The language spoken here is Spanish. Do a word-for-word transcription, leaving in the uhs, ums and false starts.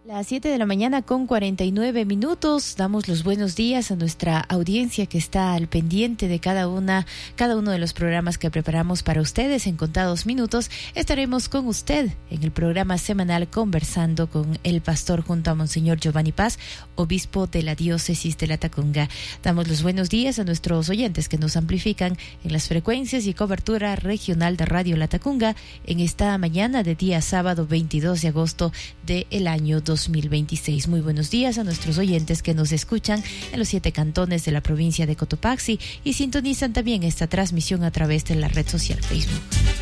Las siete de la mañana con cuarenta y nueve minutos. Damos los buenos días a nuestra audiencia que está al pendiente de cada una, cada uno de los programas que preparamos para ustedes. En contados minutos estaremos con usted en el programa semanal Conversando con el Pastor junto a Monseñor Giovanni Paz, obispo de la diócesis de Latacunga. Damos los buenos días a nuestros oyentes que nos amplifican en las frecuencias y cobertura regional de Radio Latacunga en esta mañana de día sábado veintidós de agosto del año dos mil veintiséis. Muy buenos días a nuestros oyentes que nos escuchan en los siete cantones de la provincia de Cotopaxi y sintonizan también esta transmisión a través de la red social Facebook.